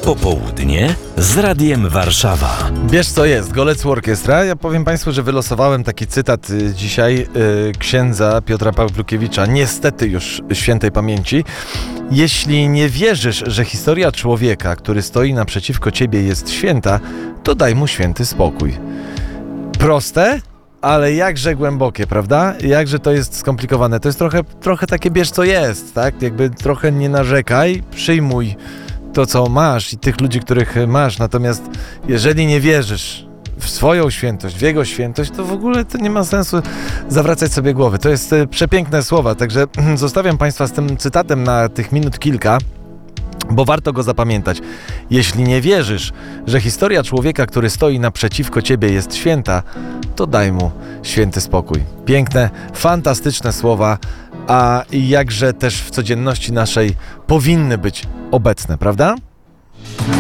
Popołudnie z Radiem Warszawa. Wiesz co jest, Golecku Orkiestra. Ja powiem Państwu, że wylosowałem taki cytat dzisiaj księdza Piotra Pawlukiewicza, niestety już świętej pamięci. Jeśli nie wierzysz, że historia człowieka, który stoi naprzeciwko ciebie, jest święta, to daj mu święty spokój. Proste, ale jakże głębokie, prawda? Jakże to jest skomplikowane. To jest trochę takie bierz co jest, tak? Jakby trochę nie narzekaj, przyjmuj to, co masz i tych ludzi, których masz. Natomiast jeżeli nie wierzysz w swoją świętość, w Jego świętość, to w ogóle to nie ma sensu zawracać sobie głowy. To jest przepiękne słowa, także zostawiam Państwa z tym cytatem na tych minut kilka, bo warto go zapamiętać. Jeśli nie wierzysz, że historia człowieka, który stoi naprzeciwko ciebie, jest święta, to daj mu święty spokój. Piękne, fantastyczne słowa, a jakże też w codzienności naszej powinny być obecne, prawda?